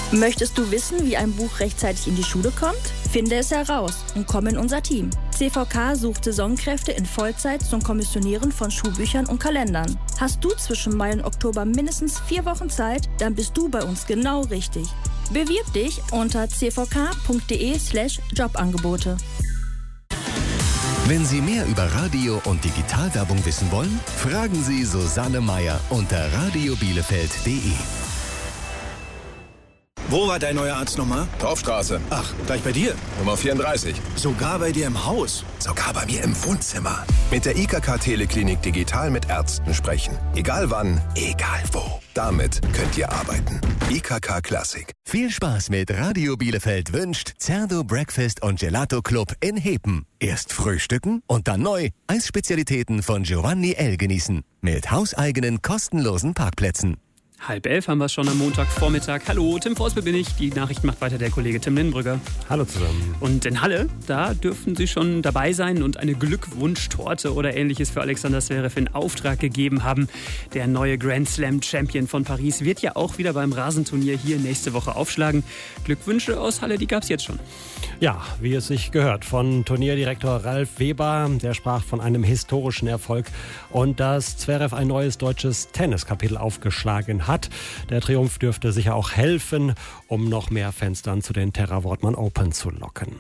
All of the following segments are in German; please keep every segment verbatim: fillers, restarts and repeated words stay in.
Möchtest du wissen, wie ein Buch rechtzeitig in die Schule kommt? Finde es heraus und komm in unser Team. C V K sucht Saisonkräfte in Vollzeit zum Kommissionieren von Schulbüchern und Kalendern. Hast du zwischen Mai und Oktober mindestens vier Wochen Zeit, dann bist du bei uns genau richtig. Bewirb dich unter c v k punkt d e slash jobangebote. Wenn Sie mehr über Radio- und Digitalwerbung wissen wollen, fragen Sie Susanne Meier unter radio bielefeld punkt d e. Wo war dein neuer Arzt nochmal? Torfstraße. Ach, gleich bei dir? Nummer vierunddreißig. Sogar bei dir im Haus? Sogar bei mir im Wohnzimmer. Mit der I K K Teleklinik digital mit Ärzten sprechen. Egal wann, egal wo. Damit könnt ihr arbeiten. I K K Classic. Viel Spaß mit Radio Bielefeld wünscht Zerdo Breakfast und Gelato Club in Hepen. Erst frühstücken und dann neu Eisspezialitäten von Giovanni L. genießen. Mit hauseigenen kostenlosen Parkplätzen. Halb elf haben wir es schon am Montagvormittag. Hallo, Tim Forsberg bin ich. Die Nachricht macht weiter der Kollege Tim Lindenbrügger. Hallo zusammen. Und in Halle, da dürfen Sie schon dabei sein und eine Glückwunschtorte oder Ähnliches für Alexander Zverev in Auftrag gegeben haben. Der neue Grand Slam Champion von Paris wird ja auch wieder beim Rasenturnier hier nächste Woche aufschlagen. Glückwünsche aus Halle, die gab es jetzt schon. Ja, wie es sich gehört, von Turnierdirektor Ralf Weber. Der sprach von einem historischen Erfolg und dass Zverev ein neues deutsches Tenniskapitel aufgeschlagen hat. hat. Der Triumph dürfte sicher auch helfen, um noch mehr Fans dann zu den Terra Wortmann Open zu locken.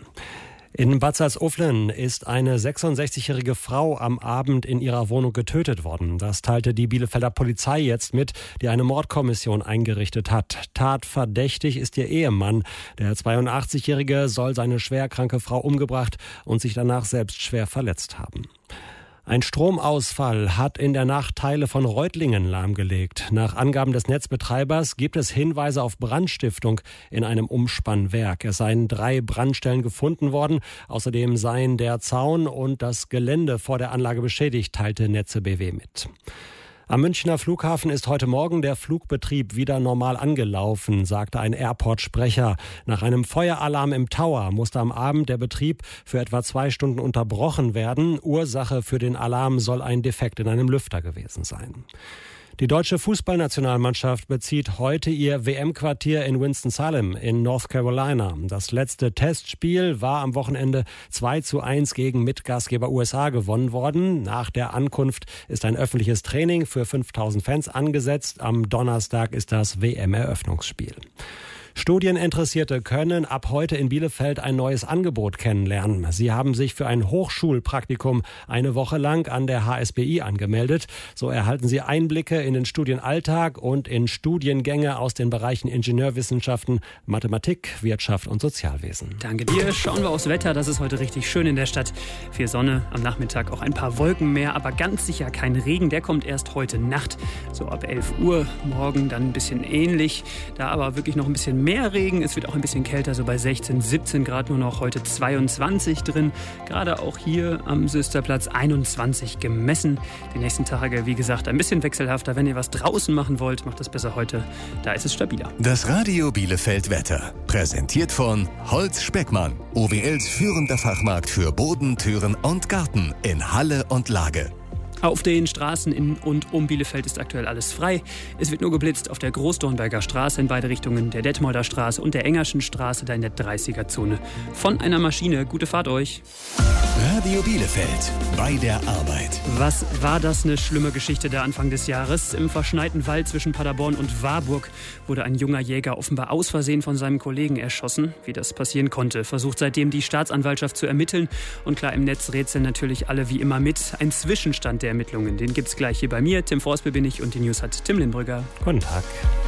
In Bad Salzuflen ist eine sechsundsechzigjährige Frau am Abend in ihrer Wohnung getötet worden. Das teilte die Bielefelder Polizei jetzt mit, die eine Mordkommission eingerichtet hat. Tatverdächtig ist ihr Ehemann. Der zweiundachtzigjährige soll seine schwerkranke Frau umgebracht und sich danach selbst schwer verletzt haben. Ein Stromausfall hat in der Nacht Teile von Reutlingen lahmgelegt. Nach Angaben des Netzbetreibers gibt es Hinweise auf Brandstiftung in einem Umspannwerk. Es seien drei Brandstellen gefunden worden. Außerdem seien der Zaun und das Gelände vor der Anlage beschädigt, teilte Netze B W mit. Am Münchner Flughafen ist heute Morgen der Flugbetrieb wieder normal angelaufen, sagte ein Airport-Sprecher. Nach einem Feueralarm im Tower musste am Abend der Betrieb für etwa zwei Stunden unterbrochen werden. Ursache für den Alarm soll ein Defekt in einem Lüfter gewesen sein. Die deutsche Fußballnationalmannschaft bezieht heute ihr W M-Quartier in Winston-Salem in North Carolina. Das letzte Testspiel war am Wochenende zwei zu eins gegen Mitgastgeber U S A gewonnen worden. Nach der Ankunft ist ein öffentliches Training für fünftausend Fans angesetzt. Am Donnerstag ist das W M-Eröffnungsspiel. Studieninteressierte können ab heute in Bielefeld ein neues Angebot kennenlernen. Sie haben sich für ein Hochschulpraktikum eine Woche lang an der H S B I angemeldet. So erhalten Sie Einblicke in den Studienalltag und in Studiengänge aus den Bereichen Ingenieurwissenschaften, Mathematik, Wirtschaft und Sozialwesen. Danke dir. Schauen wir aufs Wetter. Das ist heute richtig schön in der Stadt. Viel Sonne, am Nachmittag auch ein paar Wolken mehr, aber ganz sicher kein Regen. Der kommt erst heute Nacht, so ab elf Uhr. Morgen dann ein bisschen ähnlich, da aber wirklich noch ein bisschen mehr. Mehr Regen, es wird auch ein bisschen kälter, so bei sechzehn, siebzehn Grad, nur noch heute zweiundzwanzig drin. Gerade auch hier am Sösterplatz einundzwanzig gemessen. Die nächsten Tage, wie gesagt, ein bisschen wechselhafter. Wenn ihr was draußen machen wollt, macht das besser heute. Da ist es stabiler. Das Radio Bielefeld Wetter. Präsentiert von Holz Speckmann. O W Ls führender Fachmarkt für Boden, Türen und Garten in Halle und Lage. Auf den Straßen in und um Bielefeld ist aktuell alles frei. Es wird nur geblitzt auf der Großdornberger Straße in beide Richtungen, der Detmolder Straße und der Engerschen Straße, da in der dreißiger-Zone. Von einer Maschine. Gute Fahrt euch. Radio Bielefeld. Bei der Arbeit. Was war das eine schlimme Geschichte der Anfang des Jahres? Im verschneiten Wald zwischen Paderborn und Warburg wurde ein junger Jäger offenbar aus Versehen von seinem Kollegen erschossen. Wie das passieren konnte, versucht seitdem die Staatsanwaltschaft zu ermitteln. Und klar, im Netz rätseln natürlich alle wie immer mit. Ein Zwischenstand der Ermittlungen, den gibt's gleich hier bei mir. Tim Forsberg bin ich und die News hat Tim Lindenbrügger. Guten Tag.